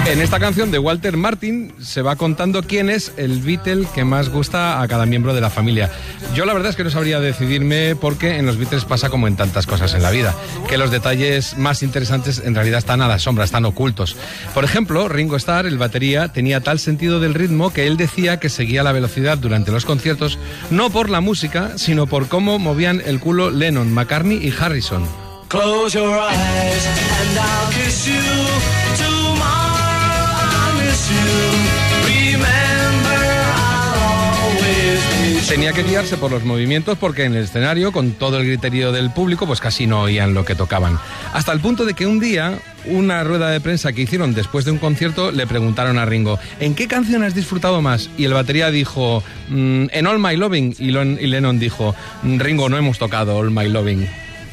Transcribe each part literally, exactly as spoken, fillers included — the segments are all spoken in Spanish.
En esta canción de Walter Martin se va contando quién es el Beatle que más gusta a cada miembro de la familia. Yo la verdad es que no sabría decidirme porque en los Beatles pasa como en tantas cosas en la vida, que los detalles más interesantes en realidad están a la sombra, están ocultos. Por ejemplo, Ringo Starr, el batería, tenía tal sentido del ritmo que él decía que seguía la velocidad durante los conciertos no por la música, sino por cómo movían el culo Lennon, McCartney y Harrison. Close your eyes and I'll kiss you. Tomorrow I'll miss you. Remember I'll always be. Tenía que guiarse por los movimientos porque en el escenario, con todo el griterío del público, pues casi no oían lo que tocaban. Hasta el punto de que un día, una rueda de prensa que hicieron después de un concierto, le preguntaron a Ringo, ¿en qué canción has disfrutado más? Y el batería dijo, mmm, en All My Loving. Y, Lon- y Lennon dijo, Ringo, no hemos tocado All My Loving.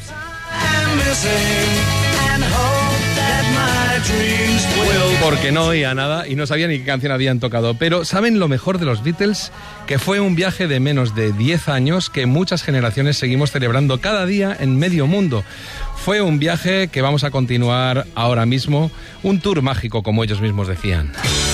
Porque no oía nada y no sabía ni qué canción habían tocado. Pero ¿saben lo mejor de los Beatles? Que fue un viaje de menos de diez años que muchas generaciones seguimos celebrando cada día en medio mundo. Fue un viaje que vamos a continuar ahora mismo, un tour mágico, como ellos mismos decían.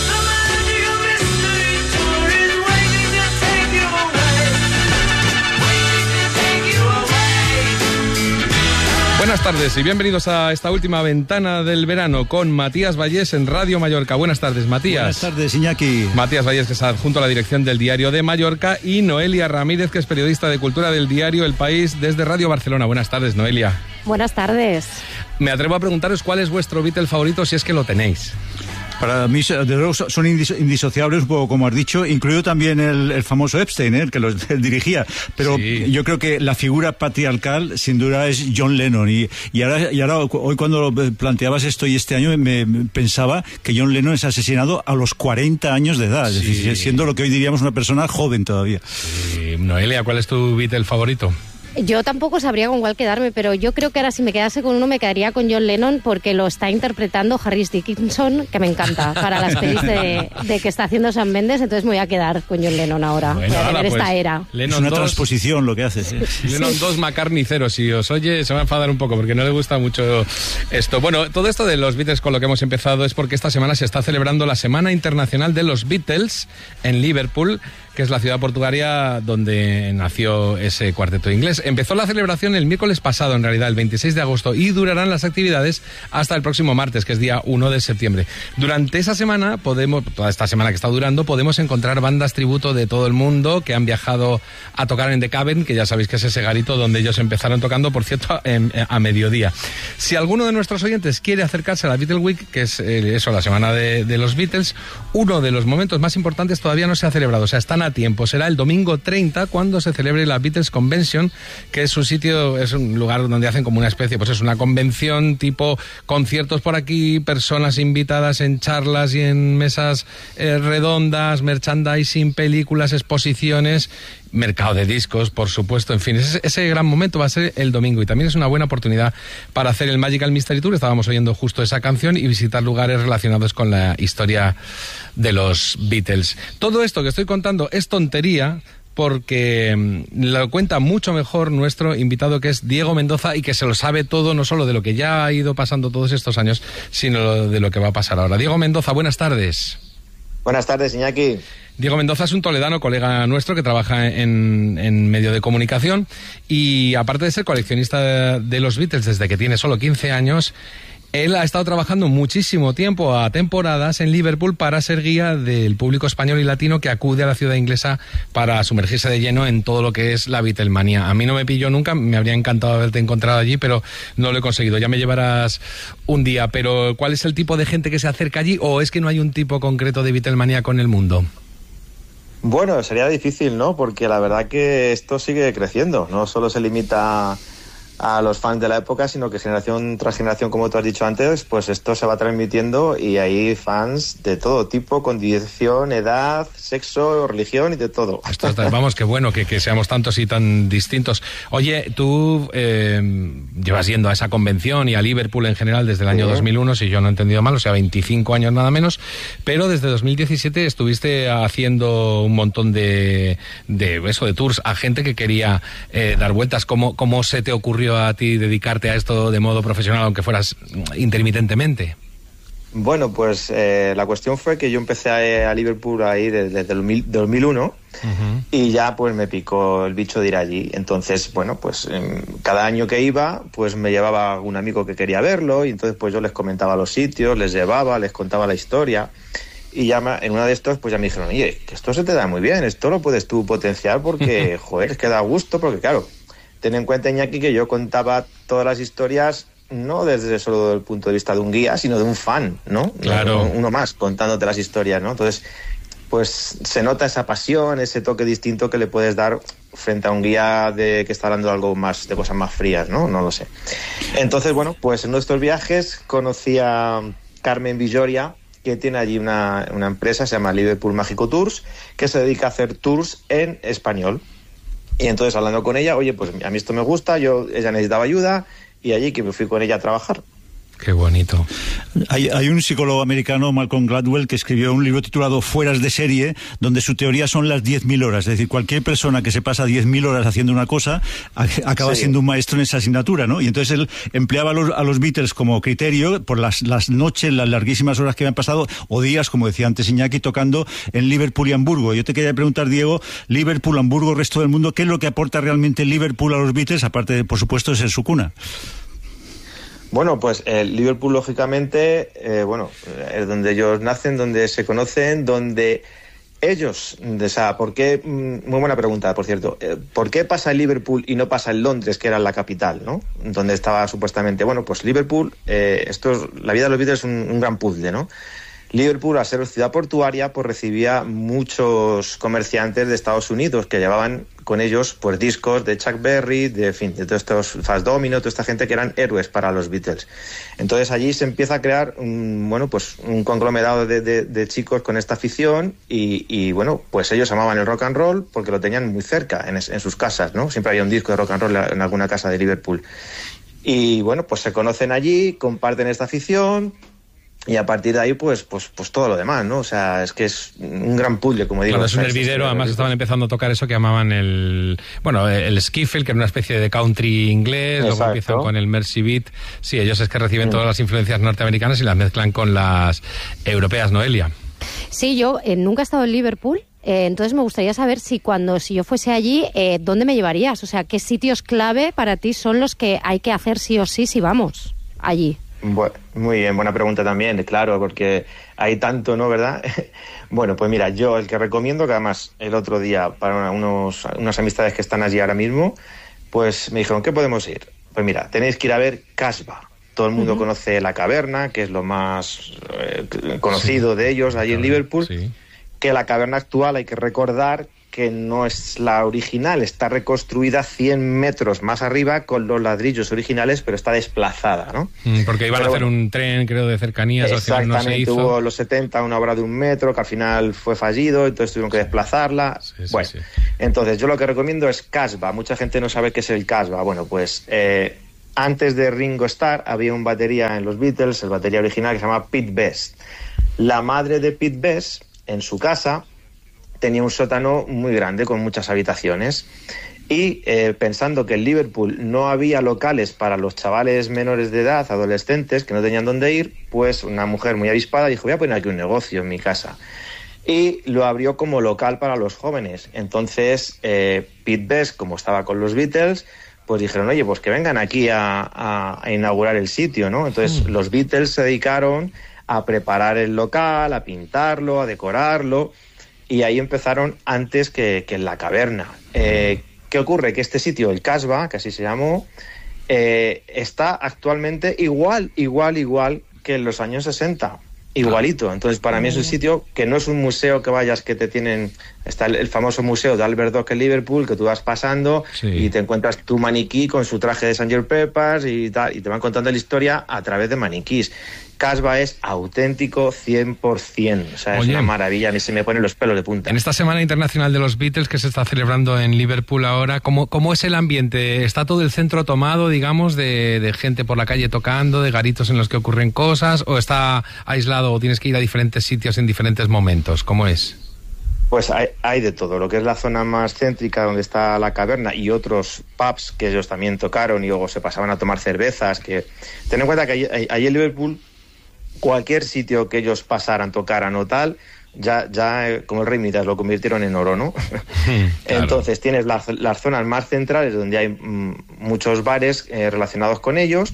Buenas tardes y bienvenidos a esta última ventana del verano con Matías Vallés en Radio Mallorca. Buenas tardes, Matías. Buenas tardes, Iñaki. Matías Vallés, que está adjunto a la dirección del Diario de Mallorca, y Noelia Ramírez, que es periodista de cultura del diario El País desde Radio Barcelona. Buenas tardes, Noelia. Buenas tardes. Me atrevo a preguntaros cuál es vuestro Beatle favorito, si es que lo tenéis. Para mí, de luego, son indisociables, un poco como has dicho, incluido también el, el famoso Epstein, ¿eh? El que los él dirigía. Pero sí, yo creo que la figura patriarcal, sin duda, es John Lennon. Y, y, ahora, y ahora, hoy cuando planteabas esto y este año, me, me pensaba que John Lennon es asesinado a los cuarenta años de edad, sí, es decir, siendo lo que hoy diríamos una persona joven todavía. Sí. Noelia, ¿cuál es tu Beatle favorito? Yo tampoco sabría con cuál quedarme, pero yo creo que ahora si me quedase con uno me quedaría con John Lennon porque lo está interpretando Harris Dickinson, que me encanta, para las pelis de, de que está haciendo Sam Mendes, entonces me voy a quedar con John Lennon ahora, bueno, voy a ahora, ver pues, esta era. Lennon es una dos, transposición lo que hace. ¿Sí? Lennon dos, McCartney cero, si os oye se va a enfadar un poco porque no le gusta mucho esto. Bueno, todo esto de los Beatles con lo que hemos empezado es porque esta semana se está celebrando la Semana Internacional de los Beatles en Liverpool, que es la ciudad portuaria donde nació ese cuarteto inglés. Empezó la celebración el miércoles pasado, en realidad, el veintiséis de agosto, y durarán las actividades hasta el próximo martes, que es día uno de septiembre. Durante esa semana, podemos, toda esta semana que está durando, podemos encontrar bandas tributo de todo el mundo que han viajado a tocar en The Cavern, que ya sabéis que es ese garito donde ellos empezaron tocando, por cierto, en, a mediodía. Si alguno de nuestros oyentes quiere acercarse a la Beatle Week, que es eh, eso, la semana de, de los Beatles, uno de los momentos más importantes todavía no se ha celebrado, o sea, están a tiempo. Será el domingo treinta cuando se celebre la Beatles Convention, que es un sitio, es un lugar donde hacen como una especie, pues es una convención tipo conciertos por aquí, personas invitadas en charlas y en mesas eh, redondas, merchandising, películas, exposiciones, mercado de discos, por supuesto, en fin, ese, ese gran momento va a ser el domingo y también es una buena oportunidad para hacer el Magical Mystery Tour. Estábamos oyendo justo esa canción y visitar lugares relacionados con la historia de los Beatles. Todo esto que estoy contando es tontería porque lo cuenta mucho mejor nuestro invitado, que es Diego Mendoza, y que se lo sabe todo, no solo de lo que ya ha ido pasando todos estos años, sino de lo que va a pasar ahora. Diego Mendoza, buenas tardes. Buenas tardes, Iñaki. Diego Mendoza es un toledano, colega nuestro, que trabaja en, en medio de comunicación y, aparte de ser coleccionista de, de los Beatles desde que tiene solo quince años, él ha estado trabajando muchísimo tiempo a temporadas en Liverpool para ser guía del público español y latino que acude a la ciudad inglesa para sumergirse de lleno en todo lo que es la Beatlemanía. A mí no me pilló nunca, me habría encantado haberte encontrado allí, pero no lo he conseguido. Ya me llevarás un día, pero ¿cuál es el tipo de gente que se acerca allí, o es que no hay un tipo concreto de Beatlemaníaco en el mundo? Bueno, sería difícil, ¿no? Porque la verdad que esto sigue creciendo. No solo se limita a los fans de la época, sino que generación tras generación, como tú has dicho antes, pues esto se va transmitiendo y hay fans de todo tipo, condición, edad, sexo, religión y de todo. Esto está, vamos, qué bueno que, que seamos tantos y tan distintos. Oye, tú eh, llevas yendo a esa convención y a Liverpool en general desde el año sí. dos mil uno, si yo no he entendido mal, o sea, veinticinco años nada menos, pero desde dos mil diecisiete estuviste haciendo un montón de, de eso, de tours a gente que quería eh, dar vueltas. ¿Cómo, cómo se te ocurrió a ti dedicarte a esto de modo profesional, aunque fueras intermitentemente? Bueno, pues eh, la cuestión fue que yo empecé a, a Liverpool ahí desde, desde el dos mil uno uh-huh. y ya pues me picó el bicho de ir allí. Entonces, bueno, pues eh, cada año que iba, pues me llevaba un amigo que quería verlo y entonces pues yo les comentaba los sitios, les llevaba, les contaba la historia y ya me, en una de estos pues ya me dijeron, oye, que esto se te da muy bien, esto lo puedes tú potenciar porque, joder, es que da gusto, porque claro, ten en cuenta, Iñaki, que yo contaba todas las historias no desde solo el punto de vista de un guía, sino de un fan, ¿no? Claro. Uno más, contándote las historias, ¿no? Entonces, pues se nota esa pasión, ese toque distinto que le puedes dar frente a un guía de que está hablando de algo más, de cosas más frías, ¿no? No lo sé. Entonces, bueno, pues en nuestros viajes conocí a Carmen Villoria, que tiene allí una, una empresa, se llama Liverpool Mágico Tours, que se dedica a hacer tours en español. Y entonces, hablando con ella, oye, pues a mí esto me gusta, yo ella necesitaba ayuda, y allí que me fui con ella a trabajar. Qué bonito. Hay, hay un psicólogo americano, Malcolm Gladwell, que escribió un libro titulado Fueras de serie, donde su teoría son las diez mil horas. Es decir, cualquier persona que se pasa diez mil horas haciendo una cosa acaba sí. siendo un maestro en esa asignatura, ¿no? Y entonces él empleaba a los, a los Beatles como criterio por las, las noches, las larguísimas horas que habían pasado, o días, como decía antes Iñaki, tocando en Liverpool y Hamburgo. Yo te quería preguntar, Diego, Liverpool, Hamburgo, resto del mundo, ¿qué es lo que aporta realmente Liverpool a los Beatles, aparte de, por supuesto, de ser su cuna? Bueno, pues el eh, Liverpool, lógicamente, eh, bueno, es donde ellos nacen, donde se conocen, donde ellos, o sea, ¿por qué? Muy buena pregunta, por cierto. Eh, ¿Por qué pasa en Liverpool y no pasa en Londres, que era la capital, ¿no? Donde estaba supuestamente. Bueno, pues Liverpool, eh, esto es, la vida de los Beatles es un, un gran puzzle, ¿no? Liverpool, al ser ciudad portuaria, pues recibía muchos comerciantes de Estados Unidos que llevaban con ellos pues discos de Chuck Berry, de, en fin, de todos estos Fats Domino, toda esta gente que eran héroes para los Beatles. Entonces allí se empieza a crear un, bueno, pues un conglomerado de, de, de chicos con esta afición y, y bueno, pues ellos amaban el rock and roll porque lo tenían muy cerca en, en sus casas, ¿no? Siempre había un disco de rock and roll en alguna casa de Liverpool. Y bueno, pues se conocen allí, comparten esta afición. Y a partir de ahí, pues, pues, pues todo lo demás, ¿no? O sea, es que es un gran puzzle, como digo. Claro, es un hervidero, además estaban empezando a tocar eso que llamaban el... Bueno, el skiffle, que era una especie de country inglés, Exacto. Luego empiezan con el Mercy Beat. Sí, ellos es que reciben mm. todas las influencias norteamericanas y las mezclan con las europeas, Noelia. Sí, yo eh, nunca he estado en Liverpool, eh, entonces me gustaría saber si cuando, si yo fuese allí, eh, ¿dónde me llevarías? O sea, ¿qué sitios clave para ti son los que hay que hacer sí o sí si vamos allí? Bueno, muy bien, buena pregunta también, claro, porque hay tanto, ¿no? ¿Verdad? Bueno, pues mira, yo el que recomiendo, que además el otro día para unos, unas amistades que están allí ahora mismo, pues me dijeron, ¿qué podemos ir? Pues mira, tenéis que ir a ver Casbah. Todo el mundo uh-huh. conoce La Caverna, que es lo más eh, conocido sí. de ellos allí en Liverpool, sí. que la caverna actual hay que recordar que no es la original, está reconstruida cien metros más arriba con los ladrillos originales, pero está desplazada, ¿no? Mm, porque iban pero a hacer bueno, un tren, creo, de cercanías. Exactamente, no se hizo. Hubo los setenta una obra de un metro, que al final fue fallido, entonces tuvieron que desplazarla. Sí, sí, bueno, sí, sí. Entonces yo lo que recomiendo es Casbah. Mucha gente no sabe qué es el Casbah. Bueno, pues eh, antes de Ringo Starr había un batería en los Beatles, el batería original, que se llama Pete Best. La madre de Pete Best, en su casa, tenía un sótano muy grande con muchas habitaciones y eh, pensando que en Liverpool no había locales para los chavales menores de edad, adolescentes, que no tenían dónde ir, pues una mujer muy avispada dijo, voy a poner aquí un negocio en mi casa. Y lo abrió como local para los jóvenes. Entonces eh, Pete Best, como estaba con los Beatles, pues dijeron, oye, pues que vengan aquí a, a, a inaugurar el sitio, ¿no? Entonces mm. los Beatles se dedicaron a preparar el local, a pintarlo, a decorarlo. Y ahí empezaron antes que, que en La Caverna. Eh, ¿Qué ocurre? Que este sitio, el Casbah, que así se llamó, eh, está actualmente igual, igual, igual que en los años sesenta. Igualito. Entonces, para mí es un sitio que no es un museo que vayas, que te tienen... Está el, el famoso museo de Albert Dock en Liverpool, que tú vas pasando sí. y te encuentras tu maniquí con su traje de señor Peppers y tal, y te van contando la historia a través de maniquís. Casbah es auténtico cien por ciento. O sea, Oye, es una maravilla, a mí se me ponen los pelos de punta. En esta Semana Internacional de los Beatles que se está celebrando en Liverpool ahora, ¿cómo, cómo es el ambiente? ¿Está todo el centro tomado, digamos, de, de gente por la calle tocando, de garitos en los que ocurren cosas, o está aislado o tienes que ir a diferentes sitios en diferentes momentos? ¿Cómo es? Pues hay, hay de todo. Lo que es la zona más céntrica, donde está La Caverna, y otros pubs que ellos también tocaron y luego se pasaban a tomar cervezas. Que ten en cuenta que allí, allí en Liverpool cualquier sitio que ellos pasaran, tocaran o tal, ya, ya eh, como el Rey Midas lo convirtieron en oro, ¿no? Claro. Entonces tienes las, las zonas más centrales donde hay mm, muchos bares eh, relacionados con ellos.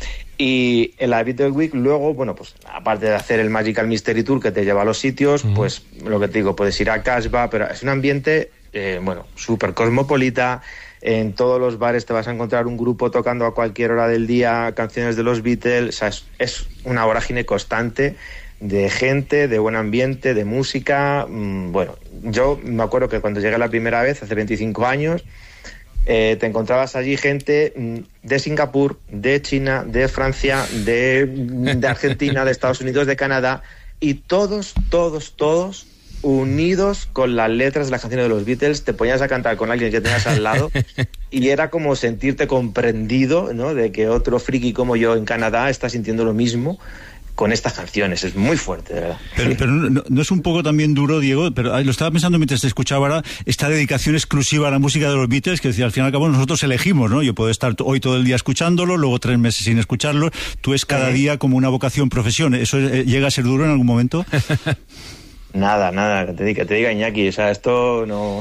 Y en la Beatles Week luego, bueno, pues aparte de hacer el Magical Mystery Tour que te lleva a los sitios, uh-huh. pues lo que te digo, puedes ir a Casbah, pero es un ambiente, eh, bueno, súper cosmopolita. En todos los bares te vas a encontrar un grupo tocando a cualquier hora del día canciones de los Beatles. O sea, es, es una vorágine constante de gente, de buen ambiente, de música. Mm, bueno, yo me acuerdo que cuando llegué la primera vez, hace veinticinco años, Eh, te encontrabas allí gente de Singapur, de China, de Francia, de, de Argentina, de Estados Unidos, de Canadá, y todos, todos, todos unidos con las letras de las canciones de los Beatles. Te ponías a cantar con alguien que tenías al lado y era como sentirte comprendido, ¿no? De que otro friki como yo en Canadá está sintiendo lo mismo con estas canciones. Es muy fuerte, de verdad. Pero, pero no, no es un poco también duro, Diego, pero lo estaba pensando mientras te escuchaba ahora, esta dedicación exclusiva a la música de los Beatles, que decía, al fin y al cabo nosotros elegimos, ¿no? Yo puedo estar hoy todo el día escuchándolo, luego tres meses sin escucharlo, tú es cada día como una vocación profesión. ¿Eso eh, llega a ser duro en algún momento? Nada, nada, que te diga, te diga Iñaki, o sea, esto no...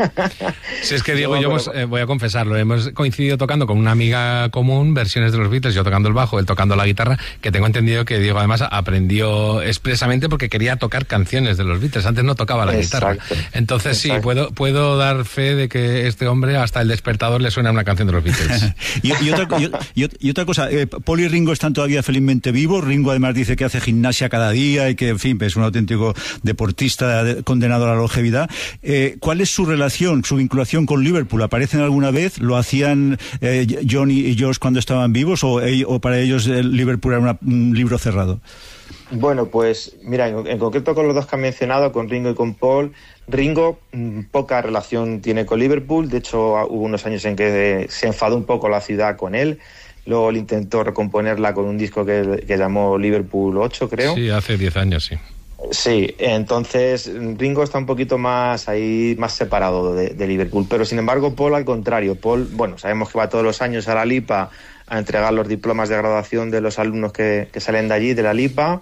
Si es que Diego y yo hemos, eh, voy a confesarlo, hemos coincidido tocando con una amiga común versiones de los Beatles, yo tocando el bajo, él tocando la guitarra, que tengo entendido que Diego además aprendió expresamente porque quería tocar canciones de los Beatles, antes no tocaba la exacto, guitarra. Entonces exacto. sí, puedo, puedo dar fe de que este hombre hasta el despertador le suena una canción de los Beatles. y, y, otra, y, y otra cosa, eh, Paul y Ringo están todavía felizmente vivos. Ringo además dice que hace gimnasia cada día y que, en fin, es un auténtico deportista condenado a la longevidad. Eh, ¿Cuál es su relación, su vinculación con Liverpool? ¿Aparecen alguna vez? ¿Lo hacían eh, John y George cuando estaban vivos? ¿O, o para ellos el Liverpool era una, un libro cerrado? Bueno, pues mira, en, en concreto con los dos que han mencionado, con Ringo y con Paul, Ringo mmm, poca relación tiene con Liverpool. De hecho, hubo unos años en que de, se enfadó un poco la ciudad con él. Luego él intentó recomponerla con un disco que, que llamó Liverpool ocho, creo. Sí, hace diez años, sí. Sí, entonces Ringo está un poquito más ahí, más separado de, de Liverpool, pero sin embargo Paul al contrario. Paul, bueno, sabemos que va todos los años a la LIPA a entregar los diplomas de graduación de los alumnos que, que salen de allí, de la LIPA.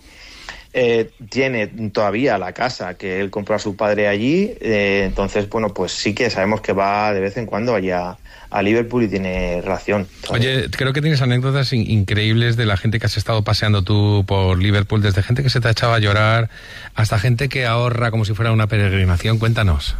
Eh, tiene todavía la casa que él compró a su padre allí, eh, entonces bueno, pues sí que sabemos que va de vez en cuando allá a Liverpool y tiene relación. Oye, creo que tienes anécdotas in- increíbles de la gente que has estado paseando tú por Liverpool, desde gente que se te ha echado a llorar hasta gente que ahorra como si fuera una peregrinación. Cuéntanos.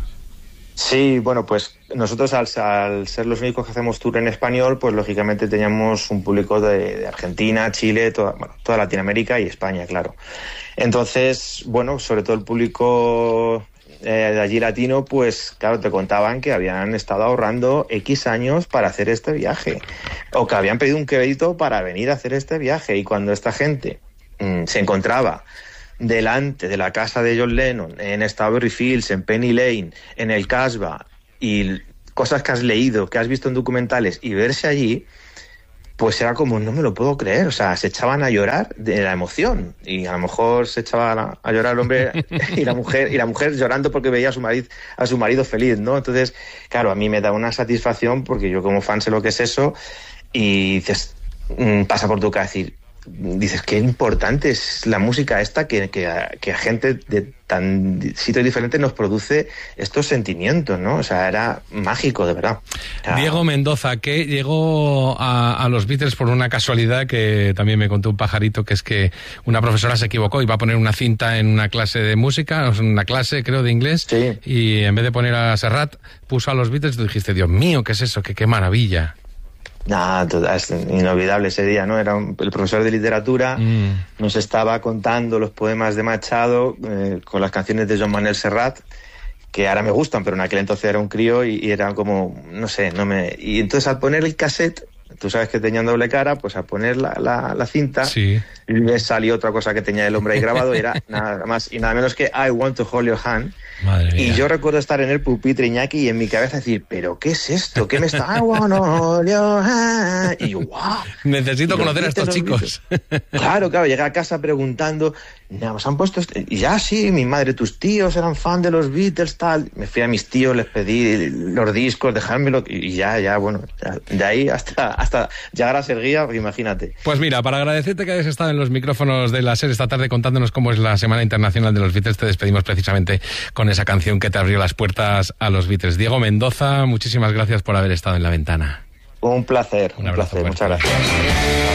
Sí, bueno, pues nosotros al, al ser los únicos que hacemos tour en español, pues lógicamente teníamos un público de, de Argentina, Chile, toda, bueno, toda Latinoamérica y España, claro. Entonces, bueno, sobre todo el público eh, de allí latino, pues claro, te contaban que habían estado ahorrando X años para hacer este viaje, o que habían pedido un crédito para venir a hacer este viaje, y cuando esta gente mmm, se encontraba delante de la casa de John Lennon, en Strawberry Fields, en Penny Lane, en el Casbah, y cosas que has leído, que has visto en documentales, y verse allí, pues era como, no me lo puedo creer, o sea, se echaban a llorar de la emoción, y a lo mejor se echaba a, a llorar el hombre y la mujer y la mujer llorando porque veía a su marido a su marido feliz, ¿no? Entonces, claro, a mí me da una satisfacción porque yo como fan sé lo que es eso, y dices, mmm, pasa por tu cabeza decir, dices, qué importante es la música esta que, que, que a gente de tan sitios diferentes nos produce estos sentimientos, ¿no? O sea, era mágico, de verdad. O sea, Diego Mendoza, que llegó a, a los Beatles por una casualidad que también me contó un pajarito, que es que una profesora se equivocó, iba a poner una cinta en una clase de música, una clase creo de inglés, sí. Y en vez de poner a Serrat, puso a los Beatles y tú dijiste, Dios mío, ¿qué es eso? ¡Qué, qué maravilla! Nada, es inolvidable ese día, ¿no? Era un, el profesor de literatura, mm. nos estaba contando los poemas de Machado eh, con las canciones de Joan Manuel Serrat, que ahora me gustan, pero en aquel entonces era un crío y, y era como, no sé, no me... Y entonces al poner el cassette, tú sabes que tenían doble cara, pues al poner la, la, la cinta, sí. me salió otra cosa que tenía el hombre ahí grabado, y era nada más y nada menos que I Want to Hold Your Hand. Madre mía. Y yo recuerdo estar en el pupitre, Iñaki, y en mi cabeza decir, ¿pero qué es esto? ¿Qué me está? I want to hold your hand. Y yo, wow. Necesito y conocer a estos chicos. Claro, claro, llegué a casa preguntando, nos han puesto este... y ya sí, mi madre, tus tíos eran fan de los Beatles, tal. Me fui a mis tíos, les pedí los discos, dejármelo y ya, ya, bueno, ya, de ahí hasta, hasta llegar a ser guía, pues imagínate. Pues mira, para agradecerte que hayas estado en los micrófonos de la SER esta tarde contándonos cómo es la Semana Internacional de los Beatles, te despedimos precisamente con esa canción que te abrió las puertas a los Beatles. Diego Mendoza, muchísimas gracias por haber estado en La Ventana. Un placer, un, un placer, fuerte. muchas gracias.